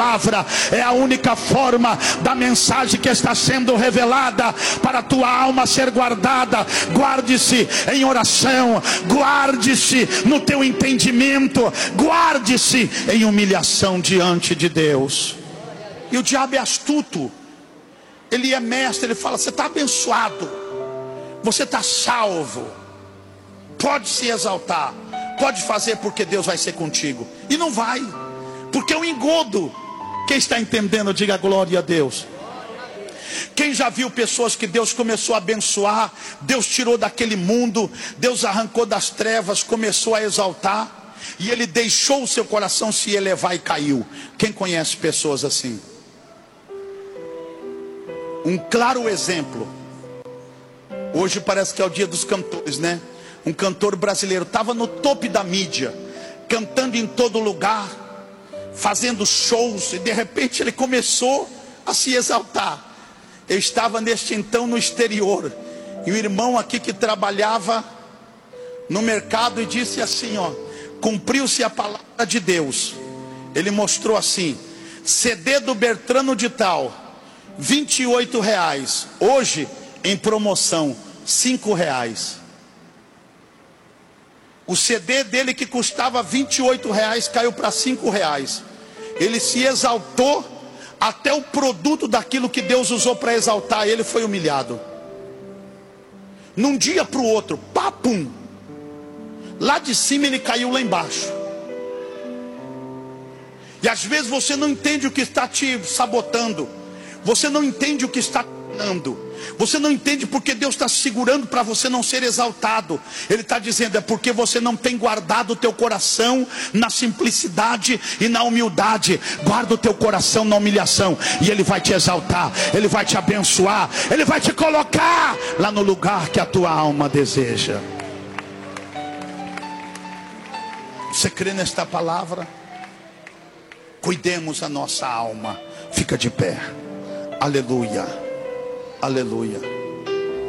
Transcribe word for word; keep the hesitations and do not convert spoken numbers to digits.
palavra é a única forma da mensagem que está sendo revelada para a tua alma ser guardada. Guarde-se em oração, guarde-se no teu entendimento, guarde-se em humilhação diante de Deus. E o diabo é astuto, ele é mestre, ele fala: você está abençoado, você está salvo, pode se exaltar, pode fazer porque Deus vai ser contigo. E não vai, porque é um engodo. Quem está entendendo, diga glória a Deus. Quem já viu pessoas que Deus começou a abençoar, Deus tirou daquele mundo, Deus arrancou das trevas, começou a exaltar, e ele deixou o seu coração se elevar e caiu? Quem conhece pessoas assim? Um claro exemplo, hoje parece que é o dia dos cantores, né? Um cantor brasileiro estava no topo da mídia, cantando em todo lugar, fazendo shows, e de repente ele começou a se exaltar. Eu estava neste então no exterior, e o irmão aqui que trabalhava no mercado, e disse assim, ó: cumpriu-se a palavra de Deus. Ele mostrou assim: C D do Bertrano de tal, vinte e oito reais, hoje em promoção, cinco reais. O C D dele que custava vinte e oito reais caiu para cinco reais. Ele se exaltou, até o produto daquilo que Deus usou para exaltar ele foi humilhado. Num dia para o outro, papum, lá de cima ele caiu lá embaixo. E às vezes você não entende o que está te sabotando, você não entende o que está dando, você não entende porque Deus está segurando para você não ser exaltado. Ele está dizendo: é porque você não tem guardado o teu coração na simplicidade e na humildade. Guarda o teu coração na humilhação, e Ele vai te exaltar, Ele vai te abençoar, Ele vai te colocar lá no lugar que a tua alma deseja. Você crê nesta palavra? Cuidemos a nossa alma. Fica de pé. Aleluia. Aleluia.